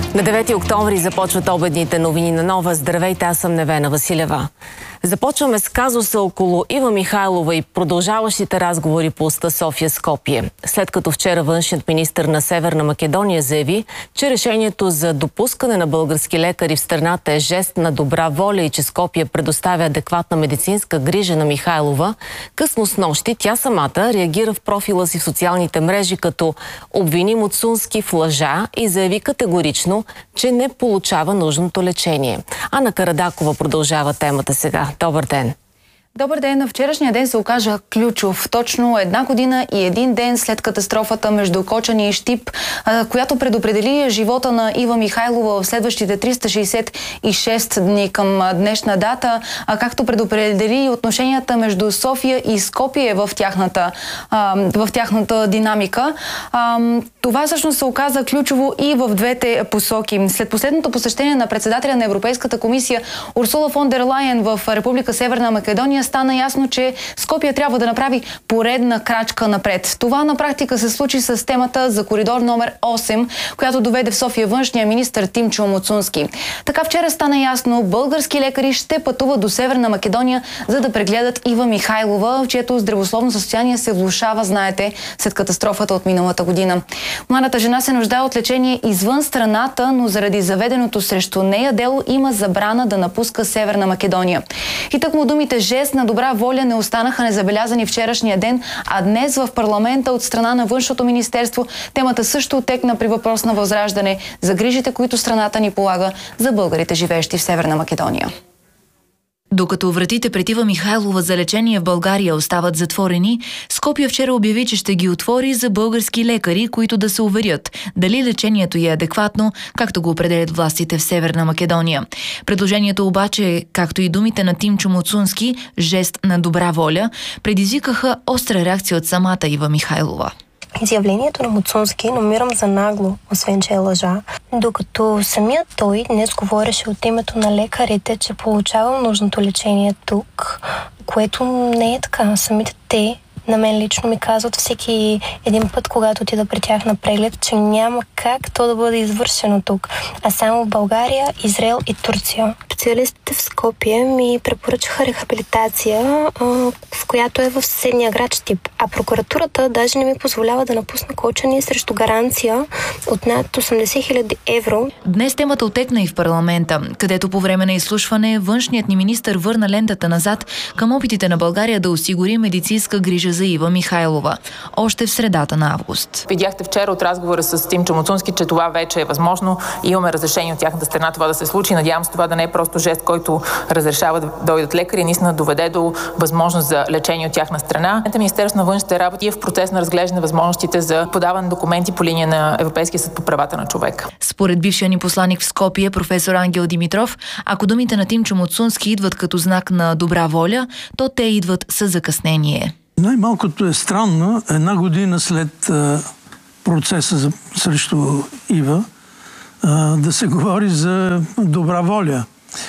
На 9 октомври започват обедните новини на Нова. Здравейте, аз съм Невена Василева. Започваме с казуса около Ива Михайлова и продължаващите разговори по оста София-Скопие. След като вчера външният министър на Северна Македония заяви, че решението за допускане на български лекари в страната е жест на добра воля и че Скопие предоставя адекватна медицинска грижа на Михайлова, късно снощи тя самата реагира в профила си в социалните мрежи, като обвини Муцунски в лъжа и заяви категорично, че не получава нужното лечение. Ана Карадакова продължава темата сега. Добър ден! Добър ден! Вчерашния ден се окажа ключов. Точно 1 година и 1 ден след катастрофата между Кочани и Щип, която предопредели живота на Ива Михайлова в следващите 366 дни към днешна дата, както предопредели и отношенията между София и Скопие в тяхната динамика. Това всъщност се оказа ключово и в двете посоки. След последното посещение на председателя на Европейската комисия Урсула фон дер Лайен в Република Северна Македония стана ясно, че Скопие трябва да направи поредна крачка напред. Това на практика се случи с темата за коридор номер 8, която доведе в София външния министър Тимчо Муцунски. Така вчера стана ясно, български лекари ще пътуват до Северна Македония, за да прегледат Ива Михайлова, чието здравословно състояние се влошава, знаете, след катастрофата от миналата година. Младата жена се нуждае от лечение извън страната, но заради заведеното срещу нея дело има забрана да напуска Северна Македония. И тъкмо думите жест на добра воля не останаха незабелязани вчерашния ден, а днес в парламента от страна на Външното министерство темата също отекна при въпрос на Възраждане за грижите, които страната ни полага за българите, живеещи в Северна Македония. Докато вратите пред Ива Михайлова за лечение в България остават затворени, Скопие вчера обяви, че ще ги отвори за български лекари, които да се уверят дали лечението е адекватно, както го определят властите в Северна Македония. Предложението обаче, както и думите на Тимчо Муцунски, жест на добра воля, предизвикаха остра реакция от самата Ива Михайлова. Изявлението на Муцунски намирам за нагло, освен че е лъжа, докато самият той днес говореше от името на лекарите, че получавам нужното лечение тук, което не е така. Самите те на мен лично ми казват всеки един път, когато отида при тях на преглед, че няма как то да бъде извършено тук, а само в България, Израел и Турция. Специалистите в Скопие ми препоръчаха рехабилитация, в която е в съседния град Щип. А прокуратурата даже не ми позволява да напусна Кочани срещу гаранция от над 80 000 евро. Днес темата отекна и в парламента, където по време на изслушване външният ни министър върна лентата назад към опитите на България да осигури медицинска грижа за Ива Михайлова. Още в средата на август. Видяхте вчера от разговора с Тимчо Муцунски, че това вече е възможно. Имаме разрешение от тяхната страна това да се случи. Надявам се това да не е просто жест, който разрешава да дойдат лекари, наистина доведе до възможност за лечение от тяхна страна. Министерството на външните работи е в процес на разглеждане на възможностите за подаване на документи по линия на Европейския съд по правата на човека. Според бившия ни посланик в Скопие, професор Ангел Димитров, ако думите на Тимчо Муцунски идват като знак на добра воля, то те идват с закъснение. Най-малкото е странно 1 година след процеса срещу Ива да се говори за добра воля.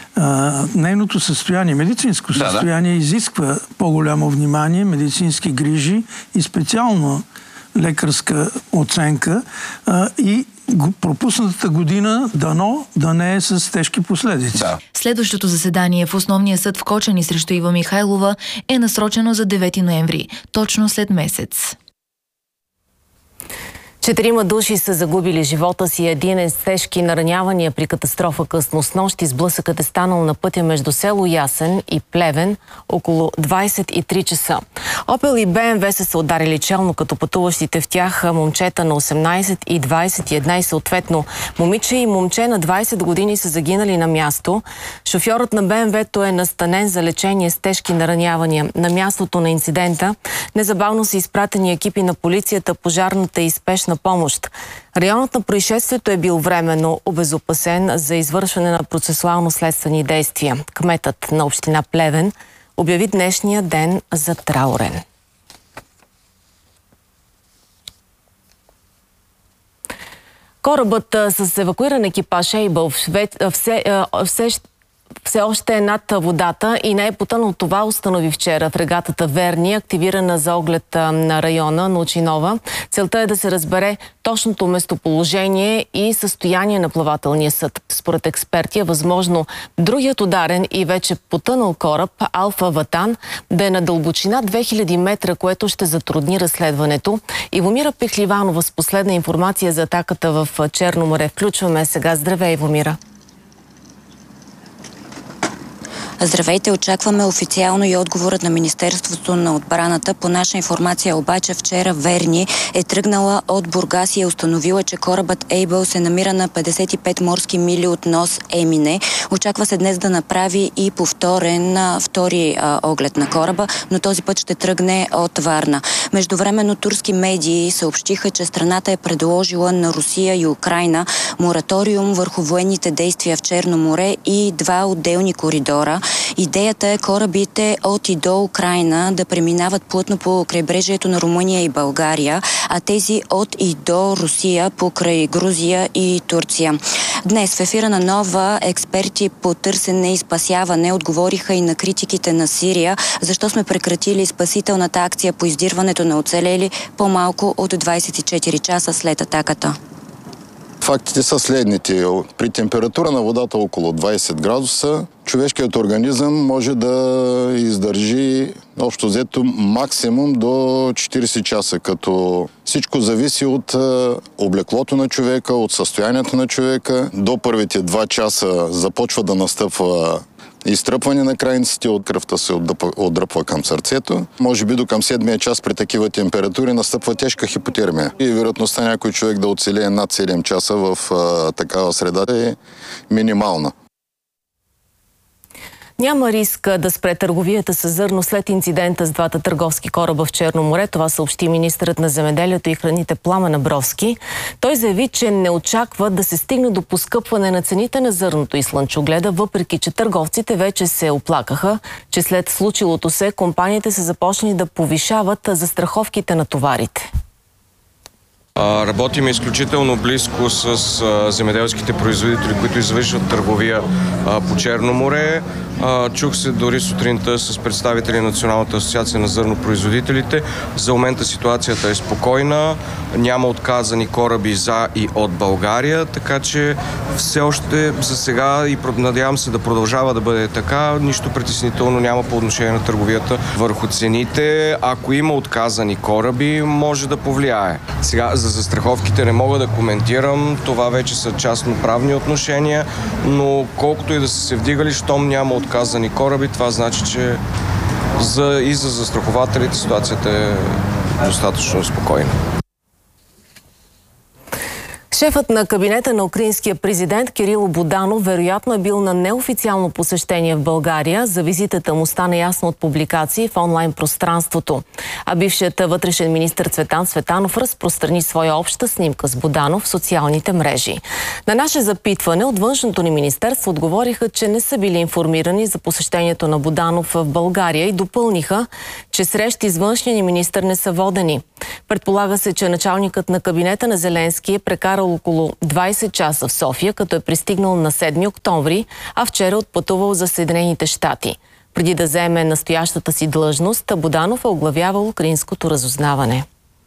Нейното състояние, медицинско състояние изисква по-голямо внимание, медицински грижи и специално лекарска оценка и пропуснатата година дано да не е с тежки последици. Да. Следващото заседание в Основния съд в Кочани срещу Ива Михайлова е насрочено за 9 ноември, точно след месец. 4 души са загубили живота си, 1 е с тежки наранявания при катастрофа късно снощи. Сблъсъкът е станал на пътя между село Ясен и Плевен около 23 часа. Опел и БМВ са се ударили челно, като пътуващите в тях момчета на 18 и 21 съответно. Момиче и момче на 20 години са загинали на място. Шофьорът на БМВ-то е настанен за лечение с тежки наранявания. На мястото на инцидента незабавно са изпратени екипи на полицията, пожарната и спешна помощ. Районът на происшествието е бил временно обезопасен за извършване на процесуално-следствени действия. Кметът на община Плевен обяви днешния ден за траурен. Корабът с евакуиран екипаж Ейбъл все още е над водата и не е потънал. Това установи вчера фрегатата Верни, активирана за оглед на района на Очинова. Целта е да се разбере точното местоположение и състояние на плавателния съд. Според експерти е възможно другият ударен и вече потънал кораб Алфа Ватан да е на дълбочина 2000 метра, което ще затрудни разследването. Ивомира Пехливанова с последна информация за атаката в Черно море. Включваме сега. Здравей, Ивомира. Здравейте, очакваме официално и отговорът на Министерството на отбраната. По наша информация обаче вчера Верни е тръгнала от Бургас и е установила, че корабът Ейбъл се намира на 55 морски мили от нос Емине. Очаква се днес да направи и втори оглед на кораба, но този път ще тръгне от Варна. Междувременно турски медии съобщиха, че страната е предложила на Русия и Украйна мораториум върху военните действия в Черно море и 2 отделни коридора. Идеята е корабите от и до Украйна да преминават плътно по крайбрежието на Румъния и България, а тези от и до Русия покрай Грузия и Турция. Днес в ефира на Нова експерти по търсене и спасяване отговориха и на критиките на Сирия, защо сме прекратили спасителната акция по издирването на оцелели по-малко от 24 часа след атаката. Фактите са следните. При температура на водата около 20 градуса човешкият организъм може да издържи общо взето максимум до 40 часа, като всичко зависи от облеклото на човека, от състоянието на човека. До първите 2 часа започва да настъпва изтръпване на крайниците, от кръвта се отдръпва към сърцето. Може би до към 7-я час при такива температури настъпва тежка хипотермия. И вероятността някой човек да оцелее над 7 часа в такава среда е минимална. Няма риск да спре търговията с зърно след инцидента с 2 търговски кораба в Черно море. Това съобщи министърът на земеделието и храните Пламен Абровски. Той заяви, че не очаква да се стигне до поскъпване на цените на зърното и слънчогледа, въпреки че търговците вече се оплакаха, че след случилото се компаниите са започнали да повишават застраховките на товарите. Работим изключително близко с земеделските производители, които извършват търговия по Черно море. Чух се дори сутринта с представители на Националната асоциация на зърнопроизводителите. За момента ситуацията е спокойна, няма отказани кораби за и от България, така че все още за сега и надявам се да продължава да бъде така. Нищо притеснително няма по отношение на търговията върху цените. Ако има отказани кораби, може да повлияе. Сега за застраховките не мога да коментирам, това вече са частноправни отношения, но колкото и да са се вдигали, щом няма отказани кораби, това значи, че и за застрахователите ситуацията е достатъчно спокойна. Шефът на кабинета на украинския президент Кирило Буданов вероятно е бил на неофициално посещение в България. За визитата му стана ясно от публикации в онлайн пространството. А бившият вътрешен министър Цветан Цветанов разпространи своя обща снимка с Буданов в социалните мрежи. На наше запитване от външното ни министерство отговориха, че не са били информирани за посещението на Буданов в България и допълниха, че срещи с външния ни министър не са водени. Предполага се, че началникът на кабинета на Зеленски е прекарал около 20 часа в София, като е пристигнал на 7 октомври, а вчера отпътувал за Съединените щати. Преди да заеме настоящата си длъжност, Буданов е оглавявал украинското разузнаване.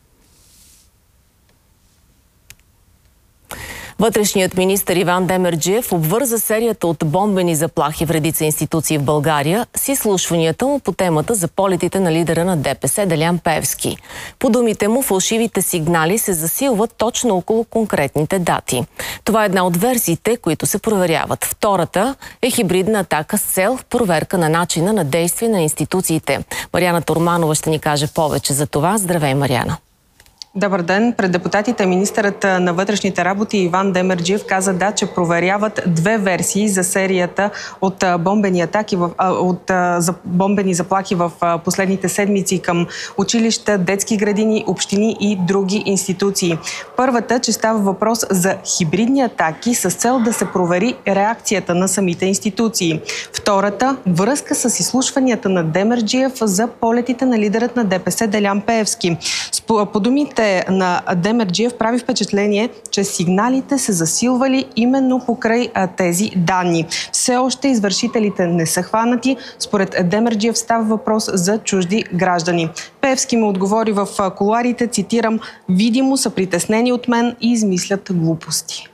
Вътрешният министър Иван Демерджиев обвърза серията от бомбени заплахи в редица институции в България с изслушванията му по темата за полетите на лидера на ДПС Делян Пеевски. По думите му, фалшивите сигнали се засилват точно около конкретните дати. Това е една от версиите, които се проверяват. Втората е хибридна атака с цел проверка на начина на действие на институциите. Мариана Торманова ще ни каже повече за това. Здравей, Мариана! Добър ден. Пред депутатите министърът на вътрешните работи Иван Демерджиев каза че проверяват 2 версии за серията от бомбени атаки, бомбени заплахи в последните седмици към училища, детски градини, общини и други институции. Първата, че става въпрос за хибридни атаки с цел да се провери реакцията на самите институции. Втората, връзка с изслушванията на Демерджиев за полетите на лидерът на ДПС Делян Пеевски. По думите думите на Демерджиев прави впечатление, че сигналите са засилвали именно покрай тези данни. Все още извършителите не са хванати. Според Демерджиев става въпрос за чужди граждани. Пеевски му отговори в кулоарите, цитирам: "Видимо са притеснени от мен и измислят глупости."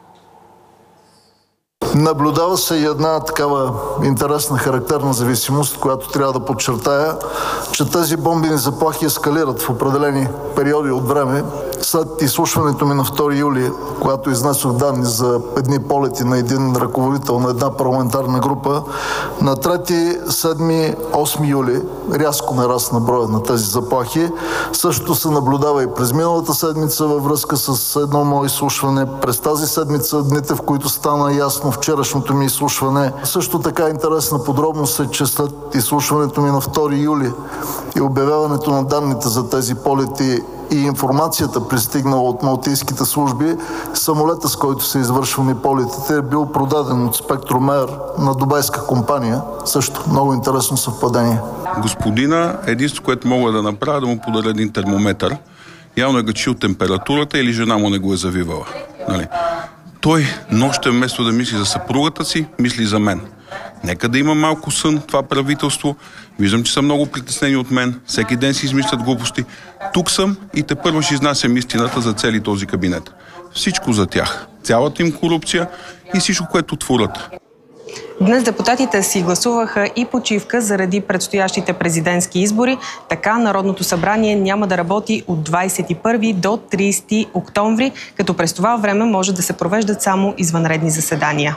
Наблюдава се и една такава интересна характерна зависимост, която трябва да подчертая, че тези бомбени заплахи ескалират в определени периоди от време. След изслушването ми на 2 юли, когато изнесох данни за едни полети на един ръководител на една парламентарна група, на 3, 7, 8 юли рязко нарасна броя на тези заплахи. Същото се наблюдава и през миналата седмица във връзка с едно мое изслушване. През тази седмица, дните, в които стана ясно вчерашното ми изслушване. Също така интересна подробност е, че след изслушването ми на 2 юли и обявяването на данните за тези полети и информацията, пристигнала от малтийските служби, самолета, с който са извършвани полетите, е бил продаден от Спектрумер на дубайска компания. Също много интересно съвпадение. Господина, единството, което мога да направя, да му подаря един термометър. Явно е гачил температурата или жена му не го е завивала. Нали? Той нощем вместо да мисли за съпругата си, мисли за мен. Нека да има малко сън това правителство. Виждам, че са много притеснени от мен. Всеки ден си измислят глупости. Тук съм и тепърва ще изнасям истината за цели този кабинет. Всичко за тях. Цялата им корупция и всичко, което творят. Днес депутатите си гласуваха и почивка заради предстоящите президентски избори. Така Народното събрание няма да работи от 21 до 30 октомври, като през това време може да се провеждат само извънредни заседания.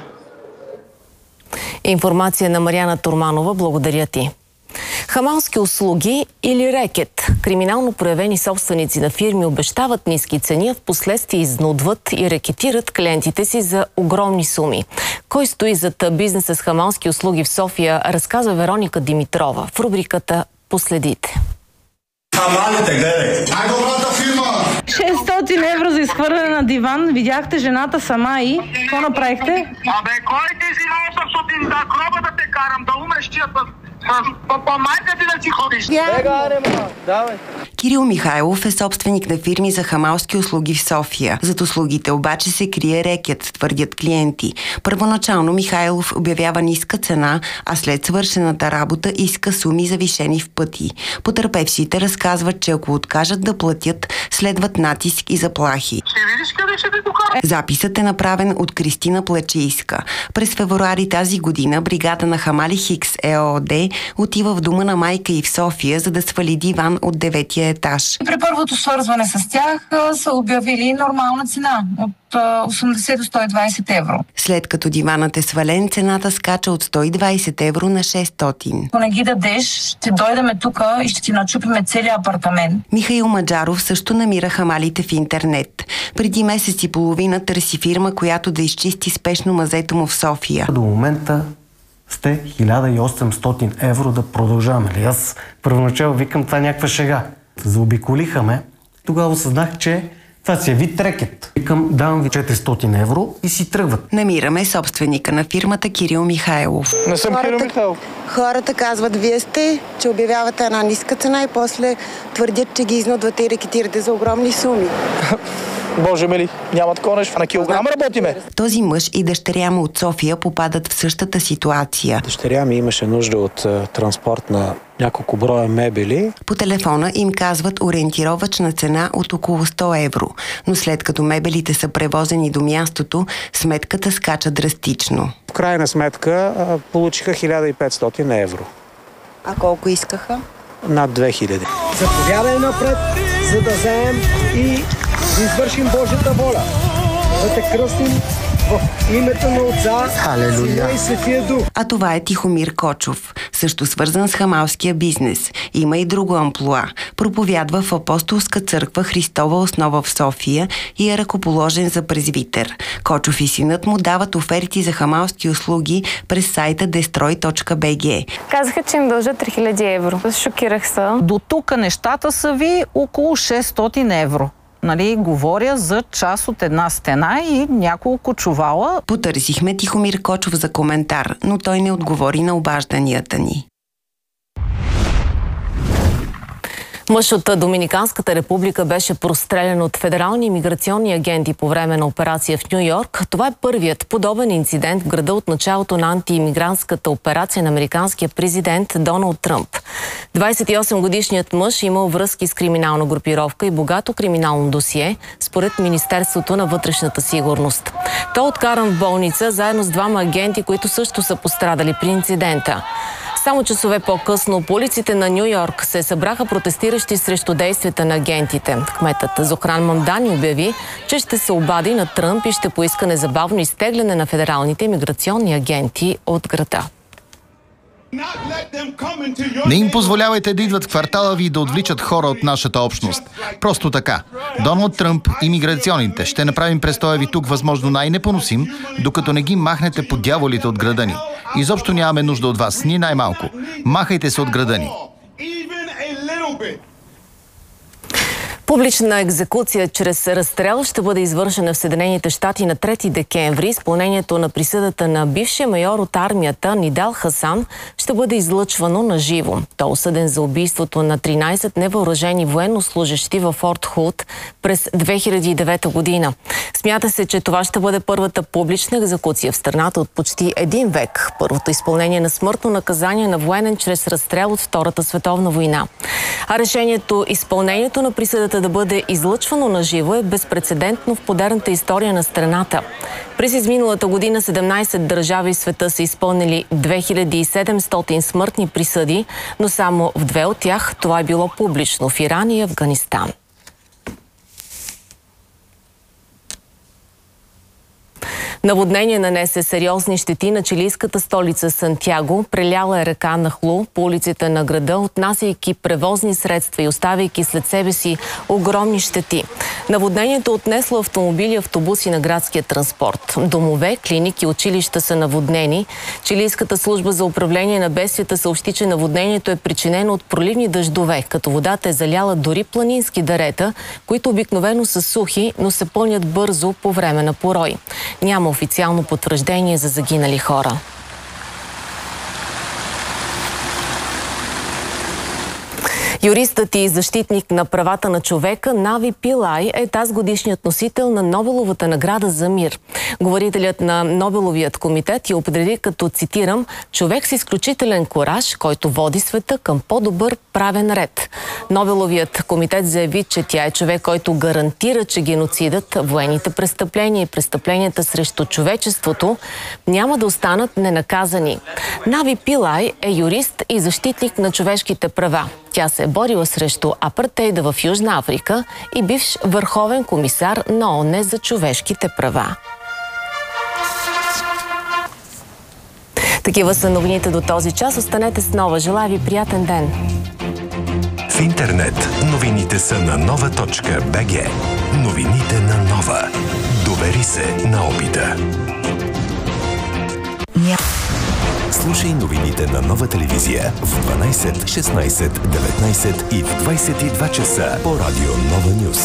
Информация на Мариана Турманова. Благодаря ти. Хамалски услуги или рекет. Криминално проявени собственици на фирми обещават ниски цени, а в последствие изнудват и рекетират клиентите си за огромни суми. Кой стои зад бизнеса с хамалски услуги в София, разказва Вероника Димитрова в рубриката "Последите". Хамалите, гледай! Най-добрата фирма! 600 евро за изхвърляне на диван. Видяхте жената сама и... Какво направихте? Абе, кой ти си на 800 да гроба да те карам, да умреш тия по майка ти да си ходиш? Давай. Кирил Михайлов е собственик на фирми за хамалски услуги в София. Зад услугите обаче се крие рекет, твърдят клиенти. Първоначално Михайлов обявява ниска цена, а след свършената работа иска суми завишени в пъти. Потърпевшите разказват, че ако откажат да платят, следват натиск и заплахи. Записът е направен от Кристина Плачийска. През февруари тази година бригада на Хамали Хикс ЕООД отива в дома на майка и в София, за да свали диван от 9-я етаж. При първото свързване с тях са обявили нормална цена от 80 до 120 евро. След като диванът е свален, цената скача от 120 евро на 600. Ако не ги дадеш, ще дойдеме тук и ще ти начупиме целият апартамент. Михаил Маджаров също намира хамалите в интернет. Преди месец и половина търси фирма, която да изчисти спешно мазето му в София. До момента сте 1800 евро да продължаваме ли? Аз първоначално викам, това е някаква шега. Заобиколиха ме. Тогава осъзнах, че това си е вид рекет. Викам, давам ви 400 евро и си тръгват. Намираме собственика на фирмата Кирил Михайлов. Не съм Кирил Михайлов. Хората казват, вие сте, че обявявате една ниска цена и после твърдят, че ги изнудвате и рекетирате за огромни суми. Боже мили, няма такова нещо. На килограм работиме. Този мъж и дъщеря му от София попадат в същата ситуация. Дъщеря ми имаше нужда от транспорт на няколко броя мебели. По телефона им казват ориентировъчна цена от около 100 евро. Но след като мебелите са превозени до мястото, сметката скача драстично. В крайна сметка получиха 1500 евро. А колко искаха? Над 2000. Заповядай напред, за да вземем и да извършим Божията воля. Да те кръстим в името на Отца, Сина и Светия Дух. А това е Тихомир Кочов, също свързан с хамалския бизнес. Има и друго амплоа. Проповядва в Апостолска църква Христова основа в София и е ръкоположен за презвитер. Кочов и синът му дават оферти за хамалски услуги през сайта destroy.bg. Казаха, че им дължат 3000 евро. Шокирах се. До тук нещата са ви около 600 евро. Нали, говоря за част от една стена и няколко чувала. Потърсихме Тихомир Кочов за коментар, но той не отговори на обажданията ни. Мъж от Доминиканската република беше прострелян от федерални имиграционни агенти по време на операция в Ню Йорк. Това е първият подобен инцидент в града от началото на антиимигрантската операция на американския президент Доналд Тръмп. 28-годишният мъж имал връзки с криминална групировка и богато криминално досие, според Министерството на вътрешната сигурност. Той е откаран в болница заедно с двама агенти, които също са пострадали при инцидента. Само часове по-късно по улиците на Ню Йорк се събраха протестиращи срещу действията на агентите. Кметът Зохран Мамдани обяви, че ще се обади на Тръмп и ще поиска незабавно изтегляне на федералните имиграционни агенти от града. Не им позволявайте да идват в квартала ви и да отвличат хора от нашата общност. Просто така. Доналд Тръмп и миграционните ще направим престоя ви тук възможно най-непоносим, докато не ги махнете по дяволите от града ни. Изобщо нямаме нужда от вас, ни най-малко. Махайте се от града ни. Публична екзекуция чрез разстрел ще бъде извършена в Съединените щати на 3 декември. Изпълнението на присъдата на бившия майор от армията Нидал Хасан ще бъде излъчвано на живо. Той е осъден за убийството на 13 невъоръжени военнослужещи във Форт Худ през 2009 година. Смята се, че това ще бъде първата публична екзекуция в страната от почти един век. Първото изпълнение на смъртно наказание на военен чрез разстрел от Втората световна война. А решението изпълнението на присъдата да бъде излъчвано на живо е безпрецедентно в модерната история на страната. През изминалата година 17 държави в света са изпълнили 2700 смъртни присъди, но само в 2 от тях това е било публично – в Иран и Афганистан. Наводнение нанесе сериозни щети на чилийската столица Сантяго. Преляла е река Нахлу по улиците на града, отнасяйки превозни средства и оставяйки след себе си огромни щети. Наводнението отнесло автомобили и автобуси на градския транспорт. Домове, клиники, училища са наводнени. Чилийската служба за управление на бедствията съобщи, че наводнението е причинено от проливни дъждове, като водата е заляла дори планински дерета, които обикновено са сухи, но се пълнят бързо по време на порой. Няма официално потвърждение за загинали хора. Юристът и защитник на правата на човека Нави Пилай е тазгодишният носител на Нобеловата награда за мир. Говорителят на Нобеловият комитет я определи като, цитирам, човек с изключителен кураж, който води света към по-добър правен ред. Нобеловият комитет заяви, че тя е човек, който гарантира, че геноцидът, военните престъпления и престъпленията срещу човечеството няма да останат ненаказани. Нави Пилай е юрист и защитник на човешките права. Тя се е борила срещу апартейда в Южна Африка и бивш върховен комисар на ООН за човешките права. Такива са новините до този час. Останете с Нова. Желая ви приятен ден! В интернет новините са на nova.bg. Новините на Нова. Довери се на опита. Слушай новините на Нова телевизия в 12, 16, 19 и в 22 часа по радио Нова Нюз.